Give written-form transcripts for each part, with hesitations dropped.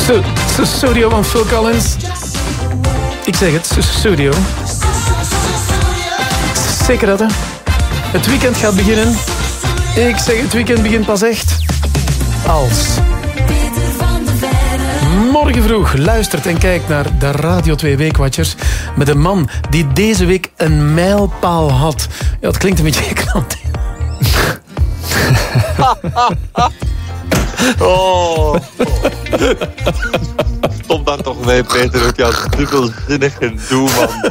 Studio van Phil Collins. Ik zeg het, Studio. Zeker dat, hè. Het weekend gaat beginnen. Ik zeg, het weekend begint pas echt als... Morgen vroeg luistert en kijkt naar de Radio 2 Weekwatchers met een man die deze week een mijlpaal had. Ja, het klinkt een beetje knap. Oh. Stop daar toch mee, Peter. Ook jouw dubbelzinnig gedoe, man.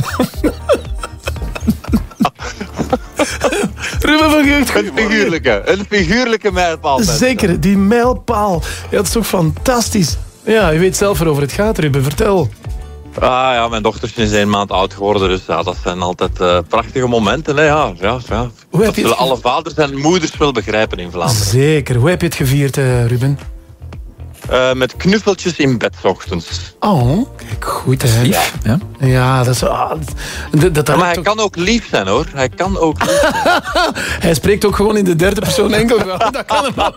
Ruben van Gucht. Een figuurlijke mijlpaal. Zeker, die mijlpaal. Ja, dat is toch fantastisch. Ja, je weet zelf waarover het gaat, Ruben. Vertel. Ah ja, mijn dochtertje is 1 maand oud geworden, dus ja, dat zijn altijd prachtige momenten. Hè? Ja. Hoe heb dat zullen alle vaders en moeders wel begrijpen in Vlaanderen. Zeker. Hoe heb je het gevierd, Ruben? Met knuffeltjes in bed 's ochtends. Oh, kijk, goed hè. Lief. Ja, dat is... maar hij kan ook lief zijn, hoor. Hij kan ook lief zijn. Hij spreekt ook gewoon in de 3e persoon enkel. Dat kan hem wel.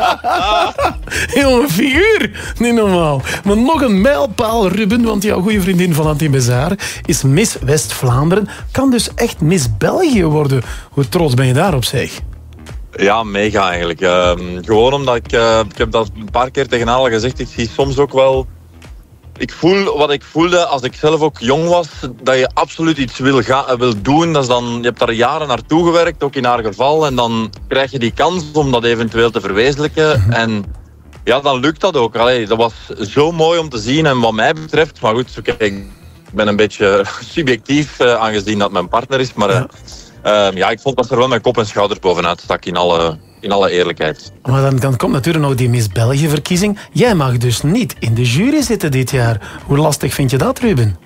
Heel figuur. Niet normaal. Maar nog een mijlpaal, Ruben, want jouw goede vriendin Valentine Bezaar is Miss West-Vlaanderen. Kan dus echt Miss België worden. Hoe trots ben je daarop, zeg? Ja, mega eigenlijk. Gewoon omdat ik heb dat een paar keer tegen haar al gezegd. Ik zie soms ook wel... Ik voel wat ik voelde als ik zelf ook jong was. Dat je absoluut iets wil doen. Dat is dan, je hebt daar jaren naartoe gewerkt, ook in haar geval. En dan krijg je die kans om dat eventueel te verwezenlijken. En ja, dan lukt dat ook. Allee, dat was zo mooi om te zien. En wat mij betreft... Maar goed, okay, ik ben een beetje subjectief aangezien dat mijn partner is. Maar... Ja, ik vond dat er wel mijn kop en schouders bovenuit stak in alle eerlijkheid. Maar dan komt natuurlijk nog die Miss België-verkiezing. Jij mag dus niet in de jury zitten dit jaar. Hoe lastig vind je dat, Ruben?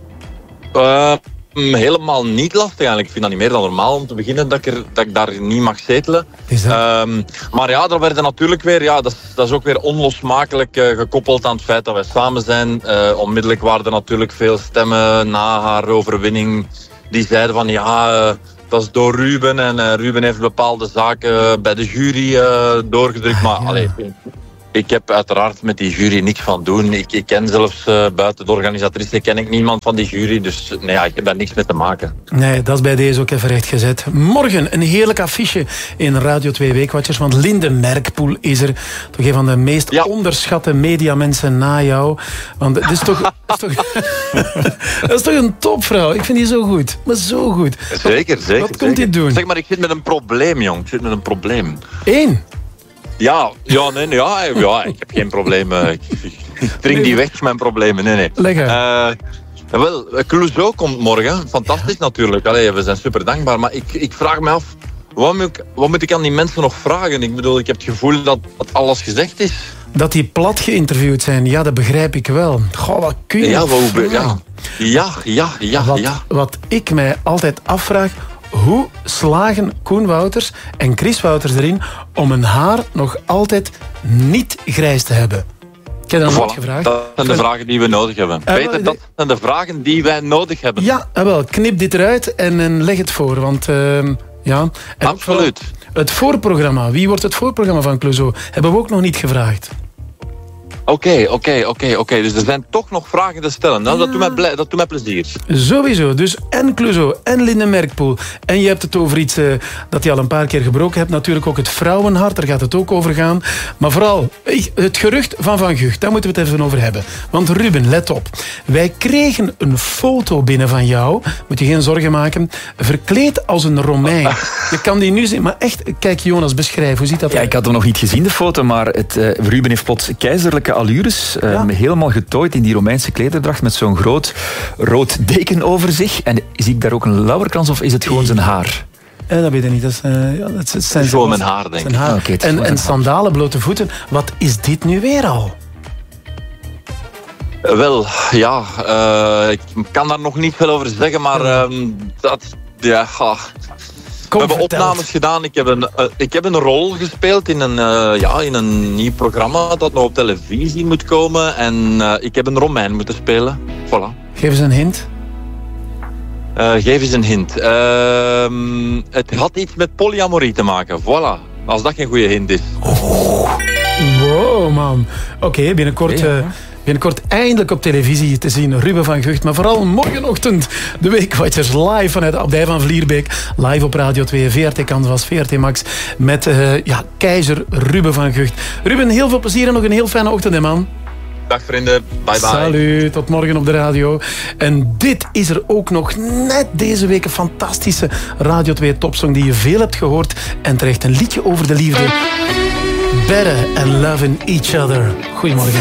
Helemaal niet lastig eigenlijk. Ik vind dat niet meer dan normaal om te beginnen dat ik daar niet mag zetelen. Maar ja, daar werden natuurlijk weer... Ja, dat is ook weer onlosmakelijk gekoppeld aan het feit dat wij samen zijn. Onmiddellijk waren er natuurlijk veel stemmen na haar overwinning die zeiden van ja... Dat is door Ruben en Ruben heeft bepaalde zaken bij de jury doorgedrukt. Maar allee, ik heb uiteraard met die jury niks van doen. Ik ken zelfs buiten de organisatrice ken ik niemand van die jury. Dus nee, ik heb daar niks mee te maken. Nee, dat is bij deze ook even rechtgezet. Morgen een heerlijk affiche in Radio 2 Weekwatchers. Want Linde Merkpoel is er. Toch een van de meest onderschatte mediamensen na jou. Want het is toch... dat is toch een topvrouw. Ik vind die zo goed. Maar zo goed. Zeker. Wat komt hij doen? Zeg maar, ik zit met een probleem, jong. Ik zit met een probleem. 1? Ja, ik heb geen probleem. Ik drink die weg, mijn problemen. Nee. Leg uit. Wel, Clouseau komt morgen. Fantastisch natuurlijk. Allee, we zijn super dankbaar. Maar ik vraag me af, wat moet ik aan die mensen nog vragen? Ik bedoel, ik heb het gevoel dat alles gezegd is. Dat die plat geïnterviewd zijn, ja, dat begrijp ik wel. Goh, wat kun je... Ja. Wat ik mij altijd afvraag... Hoe slagen Koen Wouters en Chris Wouters erin om een haar nog altijd niet grijs te hebben? Ik heb dat nooit gevraagd. Dat zijn de vragen die we nodig hebben. Peter, dat zijn de vragen die wij nodig hebben. Ja, wel. Knip dit eruit en leg het voor. Want ja... Absoluut. Het voorprogramma. Wie wordt het voorprogramma van Clouseau? Hebben we ook nog niet gevraagd. Oké. Dus er zijn toch nog vragen te stellen. Nou, dat doet mij plezier. Sowieso. Dus en Clouseau en Linde Merkpoel. En je hebt het over iets dat je al een paar keer gebroken hebt. Natuurlijk ook het vrouwenhart. Daar gaat het ook over gaan. Maar vooral het gerucht van Van Gucht. Daar moeten we het even over hebben. Want Ruben, let op. Wij kregen een foto binnen van jou. Moet je geen zorgen maken. Verkleed als een Romein. Je kan die nu zien. Maar echt, kijk Jonas, beschrijf. Hoe ziet dat eruit? Ik had hem nog niet gezien, de foto. Maar Ruben heeft plots keizerlijke allures. Helemaal getooid in die Romeinse klederdracht met zo'n groot rood deken over zich. En zie ik daar ook een lauwerkrans of is het gewoon zijn haar? Dat weet ik niet. Dat zijn gewoon mijn haar, denk ik. Haar. Okay, en sandalen, blote voeten. Wat is dit nu weer al? Wel, ja. Ik kan daar nog niet veel over zeggen, maar we hebben opnames gedaan. Ik heb een rol gespeeld in een nieuw programma dat nog op televisie moet komen. En ik heb een Romein moeten spelen. Voilà. Geef eens een hint. Het had iets met polyamorie te maken. Voilà. Als dat geen goede hint is. Wow, man. Oké, binnenkort eindelijk op televisie te zien. Ruben van Gucht. Maar vooral morgenochtend de Weekwatchers live vanuit de Abdij van Vlierbeek. Live op Radio 2, VRT Canvas, VRT Max. Met keizer Ruben van Gucht. Ruben, heel veel plezier en nog een heel fijne ochtend, hè, man. Dag vrienden, bye bye. Salut, tot morgen op de radio. En dit is er ook nog net deze week een fantastische Radio 2 topsong die je veel hebt gehoord. En terecht een liedje over de liefde. Better and loving each other. Goedemorgen.